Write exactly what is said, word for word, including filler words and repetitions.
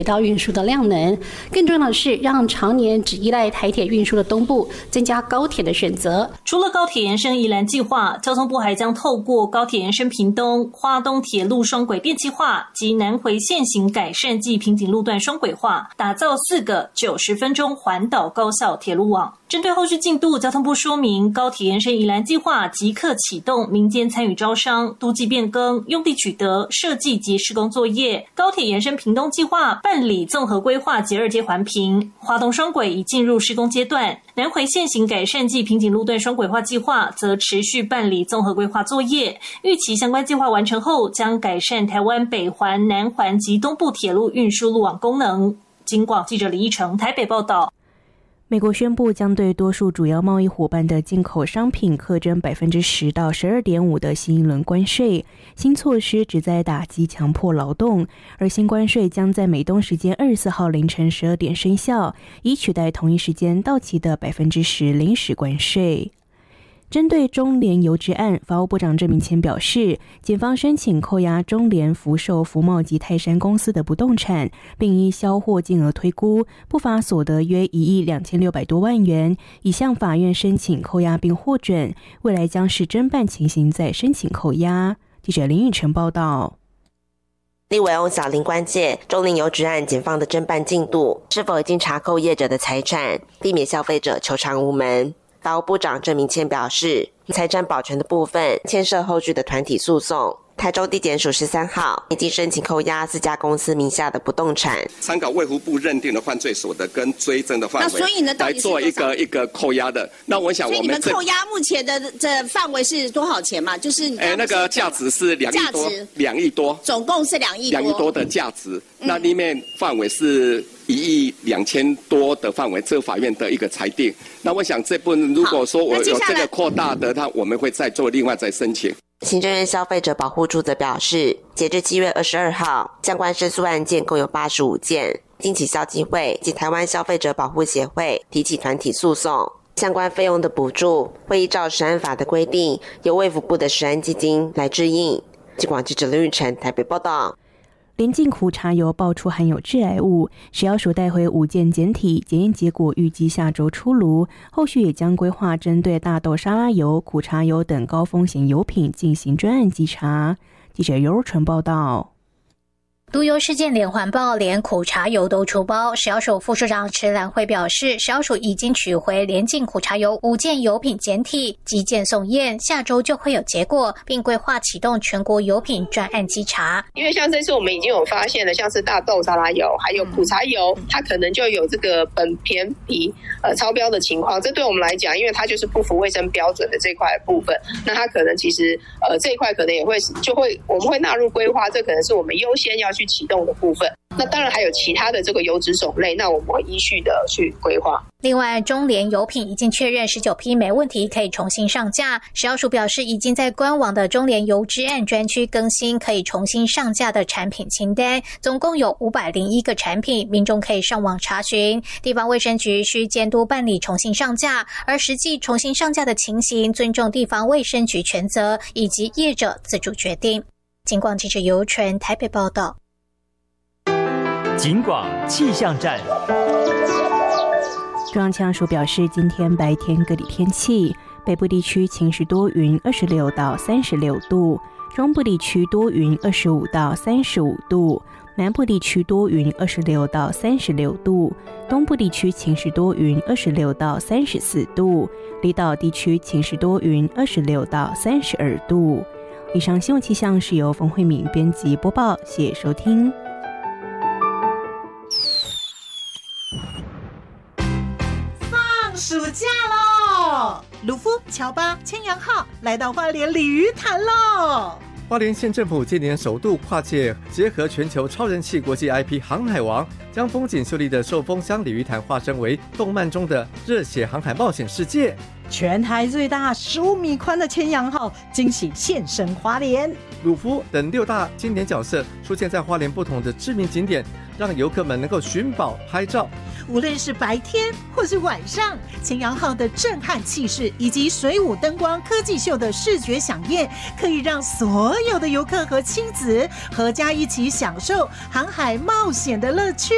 到运输的量能，更重要的是让常年只依赖台铁运输的东部增加高铁的选择。 除了高铁延伸宜兰计划，交通部还将透过高铁延伸屏东、花东铁路双轨电气化及南回线型改善暨瓶颈路段双轨化，打造四个九十分钟环岛高效铁路网。针对后续进度，交通部说明，高铁延伸宜兰计划即刻启动民间参与招商、都计变更、用地取得、设计及施工作业。高铁延伸屏东计划办理综合规划及二阶环评，花东双轨已进入施工阶段，南回线型改善暨瓶颈路段双轨化计划则持续办理综合规划作业。预期相关计划完成后，将改善台湾北环、南环及东部铁路运输路网功能。警广记者李义成台北报道。 美国宣布将对多数主要贸易伙伴的进口商品课征 百分之十 到 十二点五 的新一轮关税。新措施旨在打击强迫劳动，而新关税将在美东时间二十四号凌晨十二点生效，以取代同一时间到期的 百分之十 临时关税。针对中联邮资案，法务部长郑明谦表示，检方申请扣押中联福寿、福茂及泰山公司的不动产，并依销货金额推估，不法所得约一亿两千六百多万元，已向法院申请扣押并获准，未来将视侦办情形再申请扣押。记者林宇成报道。 立委翁小玲关切中联邮资案检方的侦办进度，是否已经查扣业者的财产，避免消费者求偿无门。法务部长郑明谦表示，财产保全的部分牵涉后续的团体诉讼。台中地检署十三号已经申请扣押四家公司名下的不动产， 参考卫福部认定的犯罪所得跟追征的范围， 那所以呢， 来做一个一个扣押的。那我想我们， 所以你们扣押目前的这范围是多少钱嘛？就是你哎，那个价值是两亿多，两亿多， 总共是两亿多， 两亿多的价值。嗯、那里面范围是一亿两千多的范围，这个法院的一个裁定。那我想这部分如果说我有这个扩大的，它我们会再做另外再申请。 行政院消费者保护处则表示，截至七月二十二号，相关申诉案件共有八十五件，经起消基会及台湾消费者保护协会提起团体诉讼，相关费用的补助会依照食安法的规定，由卫福部的食安基金来支应。警广记者刘玉成台北报道。 联进苦茶油爆出含有致癌物，食药署带回五件检体，检验结果预计下周出炉。后续也将规划针对大豆沙拉油、苦茶油等高风险油品进行专案稽查。记者尤若纯报道。 毒油事件连环爆，连苦茶油都出包。食药署副署长池兰慧表示，食药署已经取回联进苦茶油五件油品检体，急件送验，下周就会有结果，并规划启动全国油品专案稽查。 因为像这次我们已经有发现了，像是大豆沙拉油还有苦茶油，它可能就有这个苯偏皮呃超标的情况。这对我们来讲，因为它就是不符卫生标准的这块部分，那它可能其实呃这一块可能也会就会我们会纳入规划，这可能是我们优先要去启动的部分。那当然还有其他的这个油脂种类，那我们会依序的去规划。 另外，中联油品已经确认十九批没问题，可以重新上架。食药署表示，已经在官网的中联油脂案专区更新可以重新上架的产品清单，总共有五百零一个产品，民众可以上网查询。地方卫生局需监督办理重新上架，而实际重新上架的情形，尊重地方卫生局权责以及业者自主决定。警广记者尤纯台北报道。 警广气象站。 中央气象署表示，今天白天各地天气，北部地区晴时多云，二十六到三十六度；中部地区多云，二十五到三十五度；南部地区多云，二十六到三十六度；东部地区晴时多云，二十六到三十四度；离岛地区晴时多云，二十六到三十二度。以上新闻气象是由冯慧敏编辑播报，谢谢收听。 放暑假喽！鲁夫、乔巴、千阳号来到花莲鲤鱼潭喽！ 花莲县政府今年首度跨界结合全球超人气国际 I P《航海王》，将风景秀丽的寿丰乡鲤鱼潭化身为动漫中的热血航海冒险世界。 全台最大十五米宽的千阳号惊喜现身花莲， 鲁夫等六大经典角色出现在花莲不同的知名景点，让游客们能够寻宝拍照。 无论是白天或是晚上，千阳号的震撼气势以及水舞灯光科技秀的视觉飨宴，可以让所有的游客和亲子合家一起享受航海冒险的乐趣。